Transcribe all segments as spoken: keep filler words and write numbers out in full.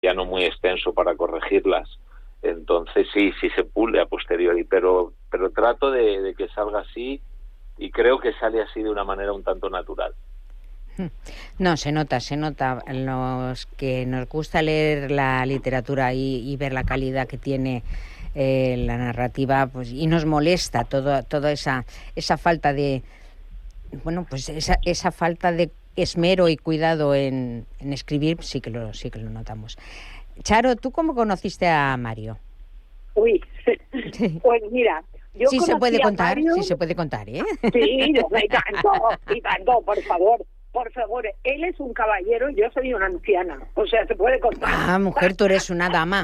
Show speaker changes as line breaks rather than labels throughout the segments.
ya no muy extenso para corregirlas. Entonces sí, sí se pule a posteriori, pero, pero trato de, de que salga así y creo que sale así de una manera un tanto natural.
No, se nota, se nota. Los que nos gusta leer la literatura y, y ver la calidad que tiene eh, la narrativa, pues y nos molesta todo, toda esa esa falta de, bueno, pues esa esa falta de esmero y cuidado en, en escribir, sí que lo sí que lo notamos. Charo, ¿tú cómo conociste a Mario?
Uy, pues mira, yo
sí se puede contar,
Mario...
sí se puede contar, ¿eh?
Sí, y tanto, y tanto, por favor. Por favor, él es un caballero y yo soy una anciana. O sea, se puede contar.
Ah, mujer, tú eres una dama.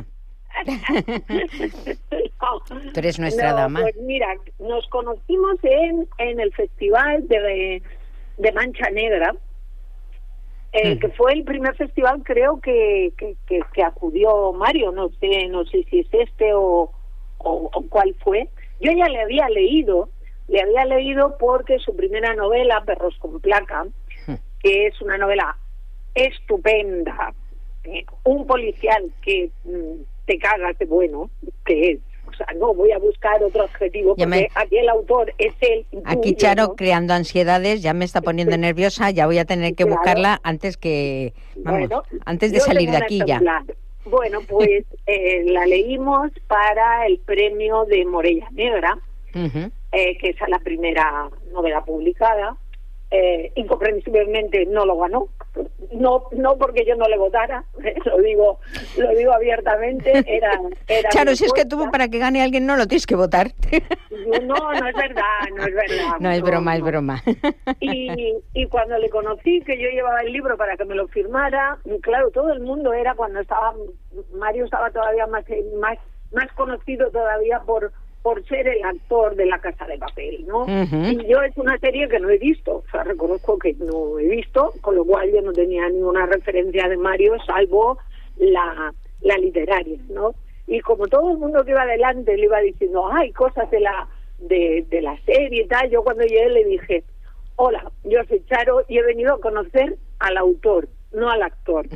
No,
tú eres nuestra
no,
dama.
Pues mira, nos conocimos en, en el festival de, de Mancha Negra, eh, mm. que fue el primer festival, creo, que, que, que, que acudió Mario. No sé, no sé si es este o, o, o cuál fue. Yo ya le había leído, le había leído porque su primera novela, Perros con placa, que es una novela estupenda, eh, un policial que mm, te cagas de bueno, que es, o sea, no voy a buscar otro adjetivo, porque me... aquí el autor es él.
Aquí Charo, ¿no? Creando ansiedades, ya me está poniendo sí. nerviosa, ya voy a tener que claro. buscarla antes que, vamos, bueno, antes de salir de aquí ya.
Bueno, pues eh, la leímos para el premio de Morella Negra, uh-huh. eh, que es la primera novela publicada. Eh, incomprensiblemente no lo ganó, no no porque yo no le votara, lo digo lo digo abiertamente, era, era
Claro, si es que tú para que gane alguien no lo tienes que votar.
No, no es verdad, no es verdad.
No, es
no,
broma,
no.
es broma.
Y, y cuando le conocí, que yo llevaba el libro para que me lo firmara, claro, todo el mundo era cuando estaba, Mario estaba todavía más, más, más conocido todavía por por ser el actor de La Casa de Papel, ¿no? Uh-huh. Y yo es una serie que no he visto, o sea, reconozco que no he visto, con lo cual yo no tenía ninguna referencia de Mario, salvo la, la literaria, ¿no? Y como todo el mundo que iba adelante le iba diciendo, ay, cosas de la de, de la serie y tal, yo cuando llegué le dije, hola, yo soy Charo y he venido a conocer al autor, no al actor.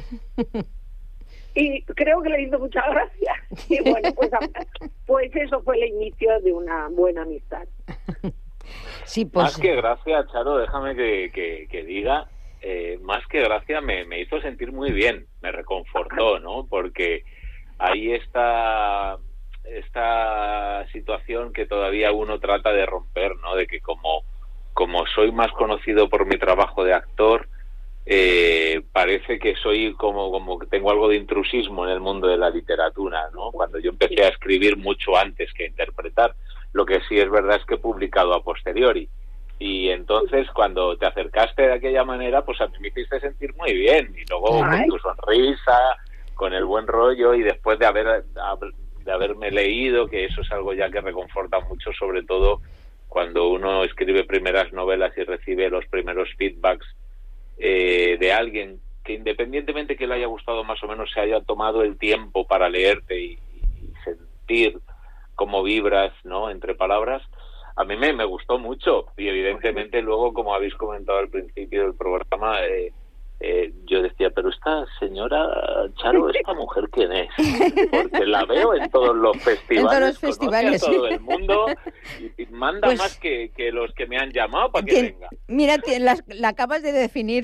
Y creo que le hizo mucha gracia. Y bueno, pues, pues eso fue el inicio de una buena amistad.
Sí, pues...
Más que gracia, Charo, déjame que, que, que diga, eh, más que gracia me, me hizo sentir muy bien, me reconfortó, ¿no? Porque ahí está esta situación que todavía uno trata de romper, ¿no? De que como, como soy más conocido por mi trabajo de actor, Eh, parece que soy como como que tengo algo de intrusismo en el mundo de la literatura, ¿no? Cuando yo empecé a escribir mucho antes que a interpretar, lo que sí es verdad es que he publicado a posteriori, y entonces cuando te acercaste de aquella manera, pues a mí me hiciste sentir muy bien, y luego Ay. con tu sonrisa, con el buen rollo, y después de haber de haberme leído, que eso es algo ya que reconforta mucho, sobre todo cuando uno escribe primeras novelas y recibe los primeros feedbacks Eh, de alguien que, independientemente que le haya gustado más o menos, se haya tomado el tiempo para leerte y, y sentir cómo vibras, ¿no?, entre palabras, a mí me, me gustó mucho. Y evidentemente luego, como habéis comentado al principio del programa, eh, eh, yo decía, pero esta señora Charo, ¿esta mujer quién es? Porque la veo en todos los festivales,
en todos los festivales,
conoce a todo el mundo y, y manda pues, más que, que los que me han llamado para que
que,
venga.
Mira, la, la acabas de definir.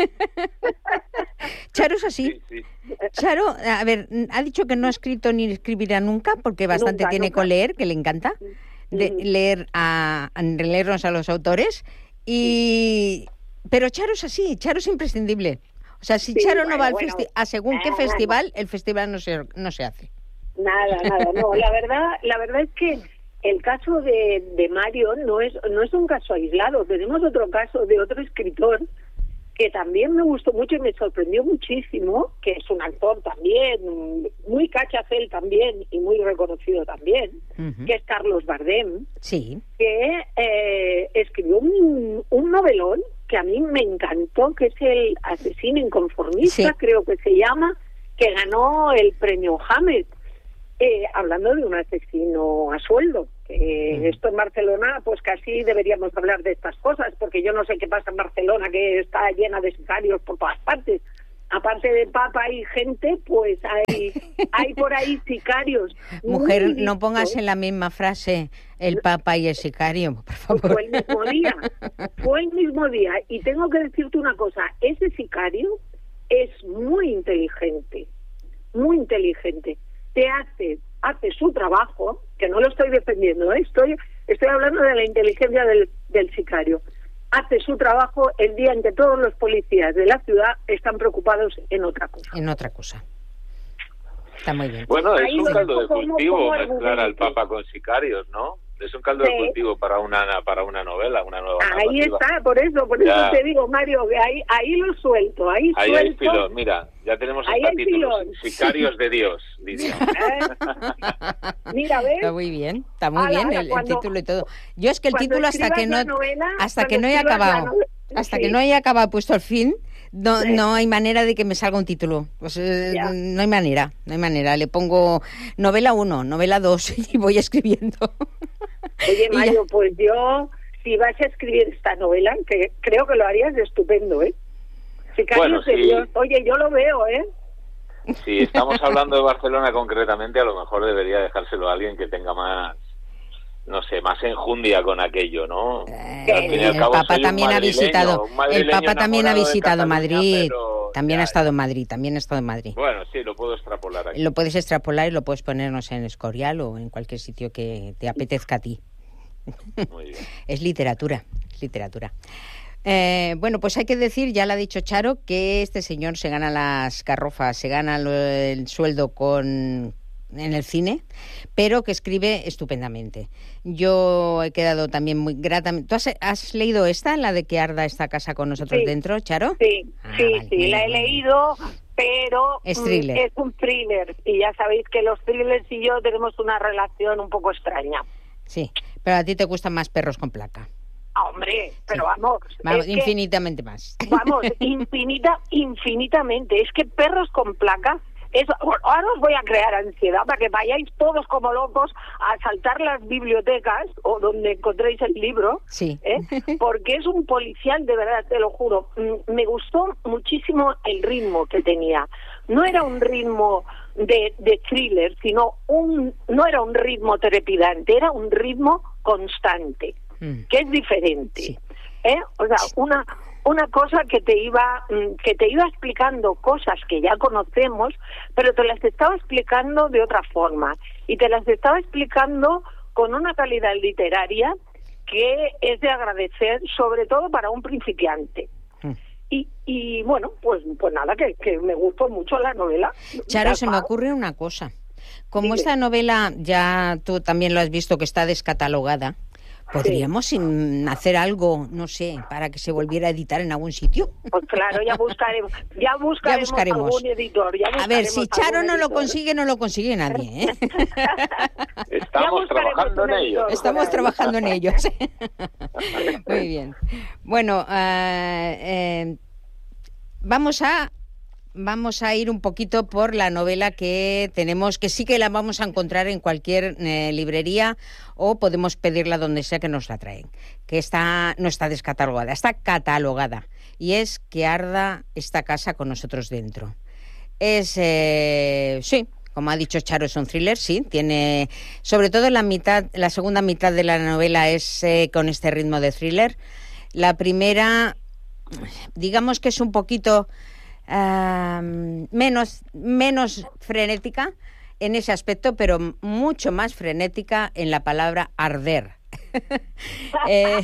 Charo es así.
Sí, sí.
Charo, a ver, ha dicho que no ha escrito ni escribirá nunca, porque bastante
nunca,
tiene
nunca.
con leer, que le encanta, de leer a, a leernos a los autores, y pero Charo es así, Charo es imprescindible. O sea, si sí, Charo bueno, no va al bueno, festi- a según nada, qué festival, nada. el festival no se no se hace.
Nada, nada, no. La verdad, la verdad es que el caso de, de Mario no es no es un caso aislado. Tenemos otro caso de otro escritor que también me gustó mucho y me sorprendió muchísimo, que es un actor también, muy cachacel también y muy reconocido también, uh-huh. que es Carlos Bardem,
sí.
que eh, escribió un, un novelón que a mí me encantó, que es El asesino inconformista, sí. creo que se llama, que ganó el premio Hammett, eh, hablando de un asesino a sueldo. Eh, uh-huh. Esto en Barcelona, pues casi deberíamos hablar de estas cosas, porque yo no sé qué pasa en Barcelona, que está llena de sicarios por todas partes, aparte de papa y gente, pues hay hay por ahí sicarios.
Mujer, no pongas en la misma frase el papa y el sicario, por favor.
Fue el mismo día, fue el mismo día. Y tengo que decirte una cosa, ese sicario es muy inteligente, muy inteligente. Te hace, hace su trabajo, que no lo estoy defendiendo, ¿eh? estoy, estoy hablando de la inteligencia del, del sicario. Hace su trabajo el día en que todos los policías de la ciudad están preocupados en otra cosa.
En otra cosa. Está muy bien.
Bueno, es
Ahí
un
lo
caldo
dejo
de
como-
cultivo
como
mezclar al
argumento.
Papa con sicarios, ¿no? Es un caldo
Sí.
de cultivo para una para una novela, una nueva
Ahí
narrativa.
está, por eso, por
Ya.
eso te digo, Mario, que ahí, ahí lo suelto, ahí,
Ahí hay
suelto.
filón, mira, ya tenemos
Ahí
hasta
hay
títulos.
filón.
Sicarios de Dios, diría.
¿Eh? Mira, ¿ves?
Está muy bien, está muy
Ala,
bien
ala,
el, el
cuando-
título y todo. Yo es que el
cuando
título hasta que
escribas
no
la novela,
hasta que
cuando
no haya
escribas la
acabado,
novela,
hasta
sí.
que no haya acabado puesto el fin, no
Sí.
no hay manera de que me salga un título. Pues, eh,
Ya.
no hay manera, no hay manera. Le pongo novela uno, novela dos y voy escribiendo.
Oye,
Y ya.
Mario, pues yo, si vas a escribir esta novela, que creo que lo harías estupendo, ¿eh? Sicarios
Bueno,
de
sí.
Dios. Oye, yo lo veo, ¿eh?
Si estamos hablando de Barcelona concretamente, a lo mejor debería dejárselo a alguien que tenga más, no sé, más enjundia con aquello, ¿no?
Eh,
Al fin y al
el
cabo
Papa
soy un
también ha
madrileño,
visitado,
un
el
madrileño
Papa también ha
enamorado de
visitado
Cataluña,
Madrid,
pero
también
ya,
ha estado en Madrid, también ha estado en Madrid.
Bueno, sí, lo puedo extrapolar aquí.
Lo puedes extrapolar y lo puedes ponernos en Escorial o en cualquier sitio que te apetezca a ti.
Muy bien.
Es literatura, es literatura. Eh, bueno, pues hay que decir, ya lo ha dicho Charo, que este señor se gana las garrofas, se gana lo- el sueldo con en el cine, pero que escribe estupendamente. Yo he quedado también muy gratamente... ¿Tú has, has leído esta, la de que arda esta casa con nosotros
Sí.
dentro, Charo?
Sí,
Ah,
sí,
vale,
sí,
muy
la he
bien, muy bien.
leído, pero
Es
mm,
thriller.
es un thriller. Y ya sabéis que los thrillers y yo tenemos una relación un poco extraña.
Sí, pero a ti te gustan más perros con placa.
Ah, hombre, pero
Sí.
vamos,
Vamos,
es que-
infinitamente más.
vamos, infinita, infinitamente. Es que perros con placa, eso, bueno, ahora os voy a crear ansiedad para que vayáis todos como locos a asaltar las bibliotecas o donde encontréis el libro,
Sí.
¿eh? Porque es un policial, de verdad, te lo juro. Mm, Me gustó muchísimo el ritmo que tenía. No era un ritmo de, de thriller, sino un, no era un ritmo trepidante, era un ritmo constante,
Mm.
que es diferente.
Sí.
¿Eh? O sea, una una cosa que te iba mm, que te iba explicando cosas que ya conocemos, pero te las estaba explicando de otra forma y te las estaba explicando con una calidad literaria que es de agradecer, sobre todo para un principiante.
Mm.
Y, y bueno, pues pues nada, que, que me gustó mucho la novela.
Charo,
Ya
se me
está.
ocurre una cosa. Como
Dime.
esta novela, ya tú también lo has visto, que está descatalogada, ¿podríamos in- hacer algo, no sé, para que se volviera a editar en algún sitio?
Pues claro, ya buscaremos, ya buscaremos,
buscaremos.
algún editor. Ya
A ver, si
buscaremos
Charo
algún
no lo
editor.
consigue, no lo consigue nadie, ¿eh?
Estamos
buscaremos
trabajando
un
en ello.
editor.
Estamos trabajando en ello. sí. Muy bien. Bueno, ah, eh, vamos a vamos a ir un poquito por la novela que tenemos, que sí que la vamos a encontrar en cualquier eh, librería o podemos pedirla donde sea que nos la traen, que está no está descatalogada, está catalogada y es Que arda esta casa con nosotros dentro. Es, eh, sí, como ha dicho Charo, es un thriller, sí, tiene, sobre todo la mitad, la segunda mitad de la novela es eh, con este ritmo de thriller. La primera, digamos que es un poquito uh, menos, menos frenética en ese aspecto, pero mucho más frenética en la palabra arder. eh,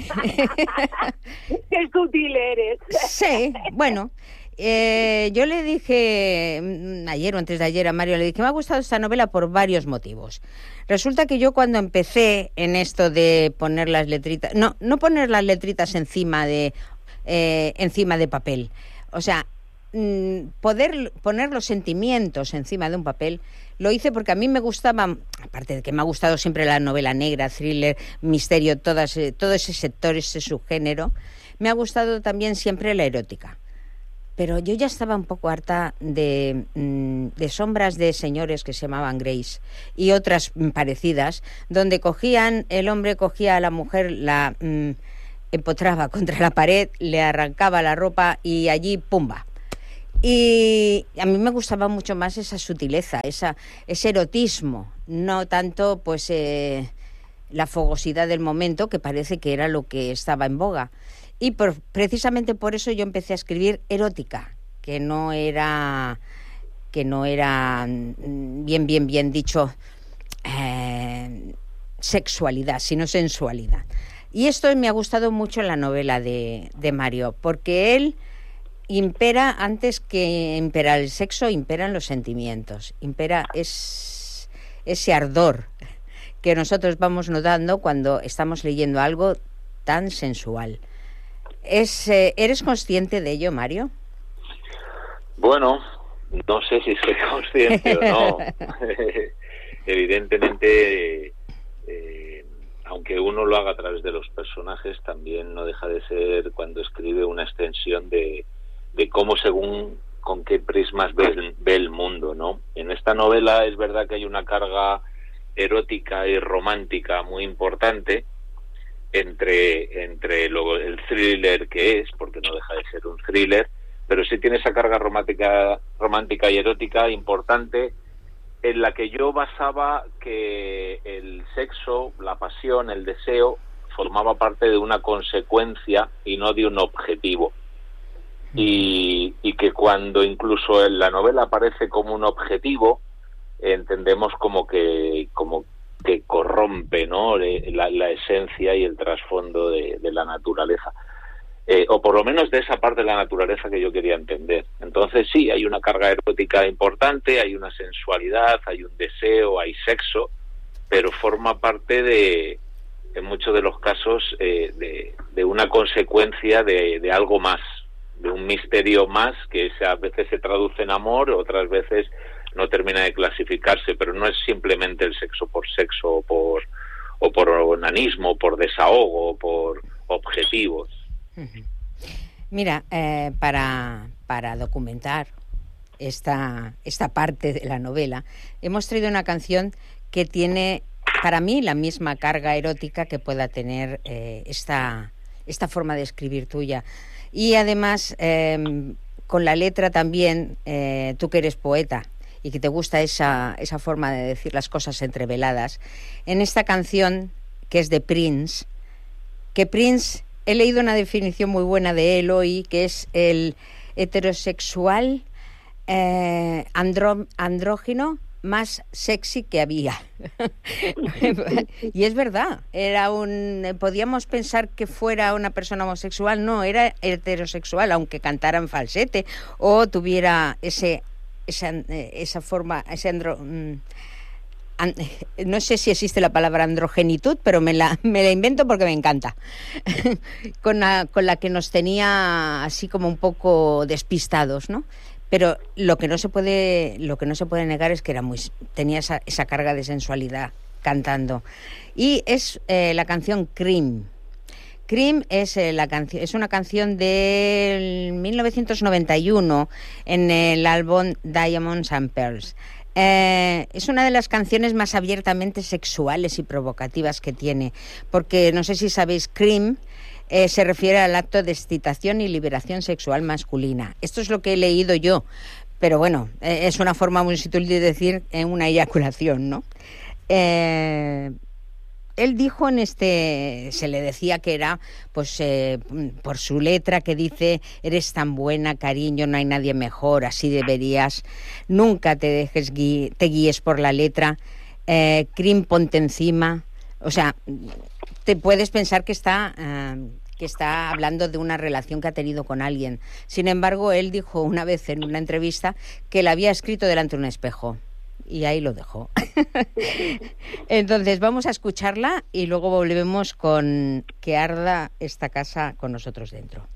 Qué sutil eres.
Sí, bueno, eh, yo le dije mm, ayer o antes de ayer a Mario, le dije que me ha gustado esta novela por varios motivos. Resulta que yo cuando empecé en esto de poner las letritas, no, no poner las letritas encima de, eh, encima de papel, o sea, mm, poder poner los sentimientos encima de un papel, lo hice porque a mí me gustaba, aparte de que me ha gustado siempre la novela negra, thriller, misterio, todas, eh, todo ese sector, ese subgénero, me ha gustado también siempre la erótica. Pero yo ya estaba un poco harta de, de sombras de señores que se llamaban Grace y otras parecidas, donde cogían, el hombre cogía a la mujer, la mm, empotraba contra la pared, le arrancaba la ropa y allí, ¡pumba! Y a mí me gustaba mucho más esa sutileza, esa, ese erotismo, no tanto pues eh, la fogosidad del momento, que parece que era lo que estaba en boga. Y por, precisamente por eso yo empecé a escribir erótica, que no era, que no era bien, bien, bien dicho eh, sexualidad, sino sensualidad. Y esto me ha gustado mucho en la novela de, de Mario, porque él impera, antes que imperar el sexo, imperan los sentimientos, impera es, ese ardor que nosotros vamos notando cuando estamos leyendo algo tan sensual. Es, eh, ¿Eres consciente de ello, Mario?
Bueno, no sé si soy consciente o no. Evidentemente, eh, aunque uno lo haga a través de los personajes, también no deja de ser, cuando escribe, una extensión de, de cómo, según con qué prismas ve, ve el mundo, ¿no? En esta novela es verdad que hay una carga erótica y romántica muy importante, entre entre lo, el thriller que es, porque no deja de ser un thriller, pero sí tiene esa carga romántica romántica y erótica importante, en la que yo basaba que el sexo, la pasión, el deseo, formaba parte de una consecuencia y no de un objetivo. Y, y que cuando incluso en la novela aparece como un objetivo, entendemos como que como que corrompe, ¿no?, la, la esencia y el trasfondo de, de la naturaleza, eh, o por lo menos de esa parte de la naturaleza que yo quería entender. Entonces sí, hay una carga erótica importante, hay una sensualidad, hay un deseo, hay sexo, pero forma parte de, en muchos de los casos, eh, de, de una consecuencia de, de algo más, de un misterio más, que a veces se traduce en amor, otras veces no termina de clasificarse, pero no es simplemente el sexo por sexo, o por, o por onanismo, por desahogo, o por objetivos.
Mira, eh, para, para documentar esta, esta parte de la novela, hemos traído una canción que tiene, para mí, la misma carga erótica que pueda tener eh, esta, esta forma de escribir tuya. Y además, eh, con la letra también, eh, tú que eres poeta y que te gusta esa, esa forma de decir las cosas entreveladas, en esta canción, que es de Prince, que Prince, he leído una definición muy buena de él hoy, que es el heterosexual eh, andro, andrógino más sexy que había. Y es verdad, era un, podíamos pensar que fuera una persona homosexual, no, era heterosexual, aunque cantara en falsete o tuviera ese esa, esa forma, ese andro, and, no sé si existe la palabra androgenitud, pero me la, me la invento porque me encanta, con, la, con la que nos tenía así como un poco despistados, ¿no? Pero lo que no se puede, lo que no se puede negar es que era muy, tenía esa, esa carga de sensualidad cantando. Y es eh, la canción Cream. Cream es, eh, la canción, es una canción de mil novecientos noventa y uno en el álbum Diamonds and Pearls. Eh, es una de las canciones más abiertamente sexuales y provocativas que tiene, porque no sé si sabéis, Cream eh, se refiere al acto de excitación y liberación sexual masculina. Esto es lo que he leído yo, pero bueno, eh, es una forma muy sutil de decir eh, una eyaculación, ¿no? Eh, Él dijo en este, se le decía que era, pues, eh, por su letra que dice, eres tan buena, cariño, no hay nadie mejor, así deberías, nunca te dejes, gui te guíes por la letra, eh, Cream, ponte encima, o sea, te puedes pensar que está, uh, que está hablando de una relación que ha tenido con alguien. Sin embargo, él dijo una vez en una entrevista que la había escrito delante de un espejo. Y ahí lo dejó. Entonces vamos a escucharla y luego volvemos con Que arda esta casa con nosotros dentro.